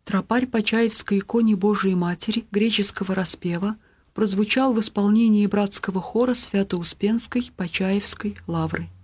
Тропарь Почаевской иконе Божией Матери греческого распева прозвучал в исполнении братского хора Свято-Успенской Почаевской лавры.